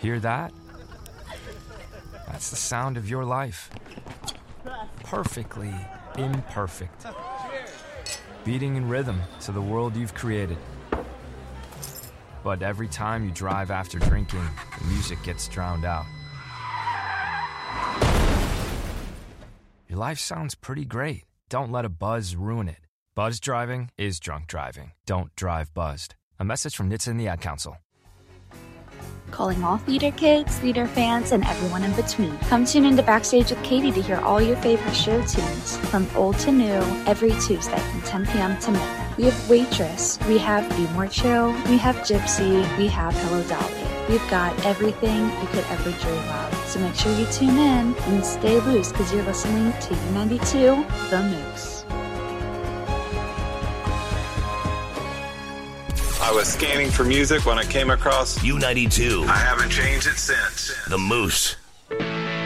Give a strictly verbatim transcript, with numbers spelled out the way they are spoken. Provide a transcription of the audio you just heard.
Hear that? That's the sound of your life. Perfectly imperfect. Beating in rhythm to the world you've created. But every time you drive after drinking, the music gets drowned out. Your life sounds pretty great. Don't let a buzz ruin it. Buzz driving is drunk driving. Don't drive buzzed. A message from N H T S A and the Ad Council. Calling all theater kids, theater fans, and everyone in between. Come tune into Backstage with Katie to hear all your favorite show tunes, from old to new, every Tuesday from ten p.m. to midnight. We have Waitress, we have Be More Chill, we have Gypsy, we have Hello Dolly. We've got everything you could ever dream of. So make sure you tune in and stay loose because you're listening to U ninety-two, The Moose. I was scanning for music when I came across U ninety-two. I haven't changed it since. The Moose.